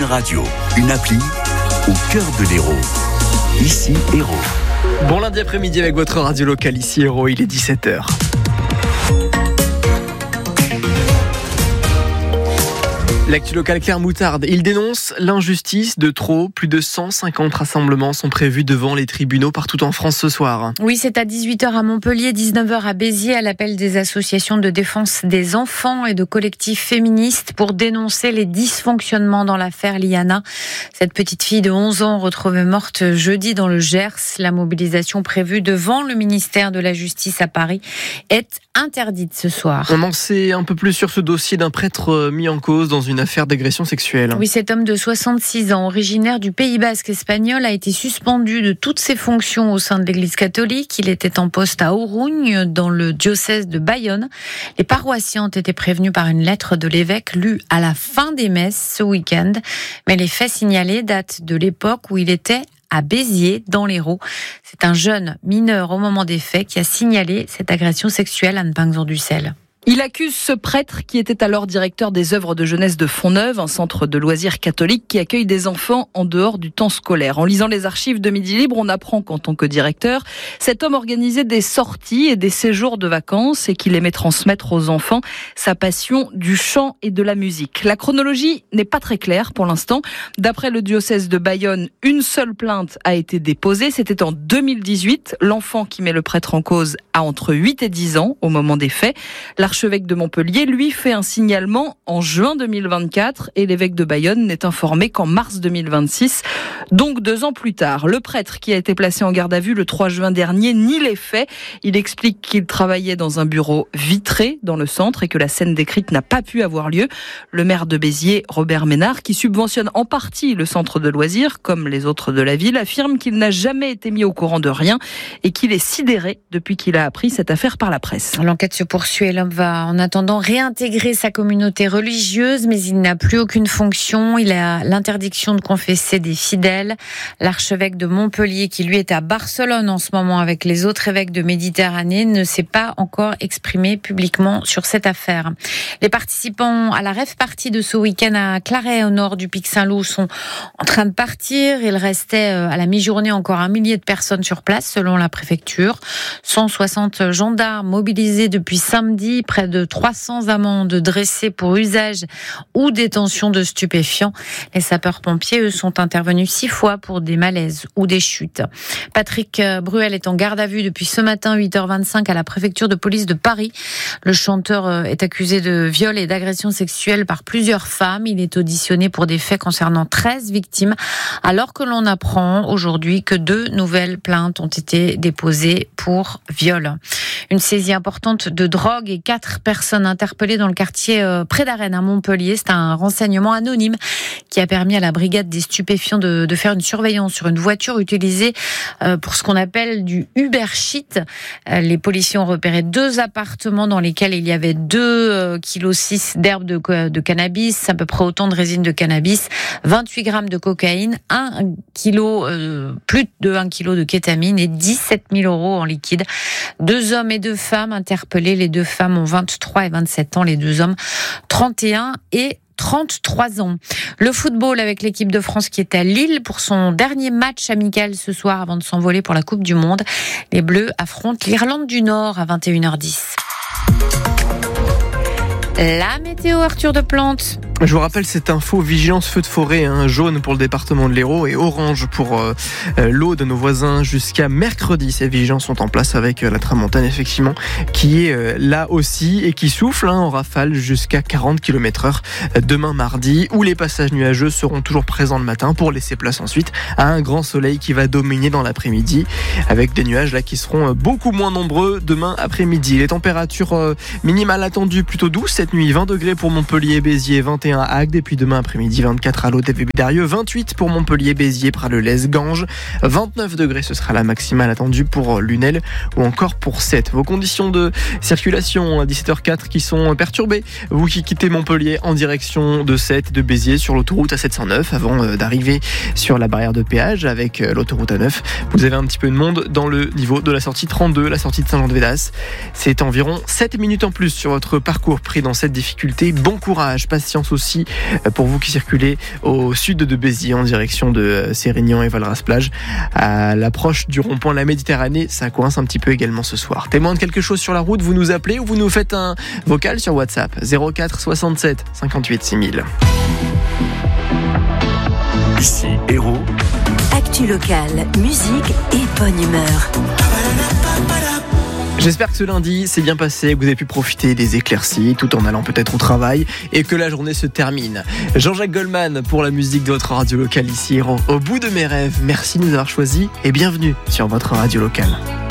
Radio, une appli au cœur de l'Hérault. Ici, Hérault. Bon lundi après-midi avec votre radio locale, ici Hérault, il est 17h. L'actu locale Claire Moutarde, il dénonce l'injustice de trop. Plus de 150 rassemblements sont prévus devant les tribunaux partout en France ce soir. Oui, c'est à 18h à Montpellier, 19h à Béziers, à l'appel des associations de défense des enfants et de collectifs féministes pour dénoncer les dysfonctionnements dans l'affaire Liana. Cette petite fille de 11 ans retrouvée morte jeudi dans le Gers. La mobilisation prévue devant le ministère de la Justice à Paris est interdite ce soir. On en sait un peu plus sur ce dossier d'un prêtre mis en cause dans une affaire d'agression sexuelle. Oui, cet homme de 66 ans, originaire du Pays Basque espagnol, a été suspendu de toutes ses fonctions au sein de l'Église catholique. Il était en poste à Aurougne, dans le diocèse de Bayonne. Les paroissiens ont été prévenus par une lettre de l'évêque lue à la fin des messes ce week-end. Mais les faits signalés datent de l'époque où il était à Béziers, dans l'Hérault. C'est un jeune mineur au moment des faits qui a signalé cette agression sexuelle à Anne-Pinxon-Dussel. Il accuse ce prêtre qui était alors directeur des œuvres de jeunesse de Fontneuve, un centre de loisirs catholique qui accueille des enfants en dehors du temps scolaire. En lisant les archives de Midi Libre, on apprend qu'en tant que directeur, cet homme organisait des sorties et des séjours de vacances et qu'il aimait transmettre aux enfants sa passion du chant et de la musique. La chronologie n'est pas très claire pour l'instant. D'après le diocèse de Bayonne, une seule plainte a été déposée. C'était en 2018. L'enfant qui met le prêtre en cause a entre 8 et 10 ans au moment des faits. L'archevêque de Montpellier, lui, fait un signalement en juin 2024 et l'évêque de Bayonne n'est informé qu'en mars 2026, donc 2 ans plus tard. Le prêtre qui a été placé en garde à vue le 3 juin dernier nie les faits. Il explique qu'il travaillait dans un bureau vitré dans le centre et que la scène décrite n'a pas pu avoir lieu. Le maire de Béziers, Robert Ménard, qui subventionne en partie le centre de loisirs, comme les autres de la ville, affirme qu'il n'a jamais été mis au courant de rien et qu'il est sidéré depuis qu'il a appris cette affaire par la presse. L'enquête se poursuit et l'homme va en attendant réintégrer sa communauté religieuse, mais il n'a plus aucune fonction. Il a l'interdiction de confesser des fidèles. L'archevêque de Montpellier, qui lui est à Barcelone en ce moment avec les autres évêques de Méditerranée, ne s'est pas encore exprimé publiquement sur cette affaire. Les participants à la rave party de ce week-end à Claret, au nord du Pic Saint-Loup, sont en train de partir. Il restait à la mi-journée encore 1 millier de personnes sur place, selon la préfecture. 160 gendarmes mobilisés depuis samedi, près de 300 amendes dressées pour usage ou détention de stupéfiants. Les sapeurs-pompiers, eux, sont intervenus 6 fois pour des malaises ou des chutes. Patrick Bruel est en garde à vue depuis ce matin, 8h25, à la préfecture de police de Paris. Le chanteur est accusé de viol et d'agression sexuelle par plusieurs femmes. Il est auditionné pour des faits concernant 13 victimes, alors que l'on apprend aujourd'hui que 2 nouvelles plaintes ont été déposées pour viol. Une saisie importante de drogue et 4 personnes interpellées dans le quartier près d'Arène à Montpellier. C'est un renseignement anonyme qui a permis à la brigade des stupéfiants de faire une surveillance sur une voiture utilisée pour ce qu'on appelle du Uber Shit. Les policiers ont repéré 2 appartements dans lesquels il y avait 2,6 kg d'herbe de cannabis, à peu près autant de résine de cannabis, 28 grammes de cocaïne, plus de 1 kg de kétamine et 17 000 € en liquide. 2 hommes et 2 femmes interpellés. Les 2 femmes ont 23 et 27 ans, les 2 hommes 31 et 33 ans. Le football avec l'équipe de France qui est à Lille pour son dernier match amical ce soir avant de s'envoler pour la Coupe du Monde. Les Bleus affrontent l'Irlande du Nord à 21h10. La météo, Arthur de Plante. Je vous rappelle cette info, vigilance feu de forêt, jaune pour le département de l'Hérault et orange pour l'Aude, nos voisins, jusqu'à mercredi. Ces vigilances sont en place avec la tramontane, effectivement, qui est là aussi et qui souffle en rafale jusqu'à 40 km/h demain mardi, où les passages nuageux seront toujours présents le matin pour laisser place ensuite à un grand soleil qui va dominer dans l'après-midi, avec des nuages là qui seront beaucoup moins nombreux demain après-midi. Les températures minimales attendues plutôt douces cette nuit, 20 degrés pour Montpellier, Béziers, 21 à Agde, et puis demain après-midi 24 à l'Aude et Bédarieux, 28 pour Montpellier, Béziers, Pralelez, Ganges, 29 degrés ce sera la maximale attendue pour Lunel ou encore pour Sète. Vos conditions de circulation à 17h04 qui sont perturbées, vous qui quittez Montpellier en direction de Sète et de Béziers sur l'autoroute A709 avant d'arriver sur la barrière de péage avec l'autoroute A9. Vous avez un petit peu de monde dans le niveau de la sortie 32, la sortie de Saint-Jean-de-Védas. C'est environ 7 minutes en plus sur votre parcours pris dans cette difficulté. Bon courage, patience aussi aussi pour vous qui circulez au sud de Béziers en direction de Sérignan et Valras-Plage. À l'approche du rond-point de la Méditerranée, ça coince un petit peu également ce soir. Témoin de quelque chose sur la route, vous nous appelez ou vous nous faites un vocal sur WhatsApp 04 67 58 6000. Ici, Héros. Actu locale, musique et bonne humeur. J'espère que ce lundi s'est bien passé, que vous avez pu profiter des éclaircies tout en allant peut-être au travail et que la journée se termine. Jean-Jacques Goldman pour la musique de votre radio locale ici, Héros. Au bout de mes rêves, merci de nous avoir choisis et bienvenue sur votre radio locale.